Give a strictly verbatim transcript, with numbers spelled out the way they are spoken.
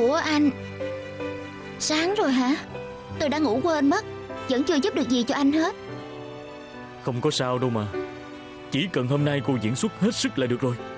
Ủa anh, sáng rồi hả? Tôi đã ngủ quên mất, vẫn chưa giúp được gì cho anh hết. Không có sao đâu mà. Chỉ cần hôm nay cô diễn xuất hết sức là được rồi.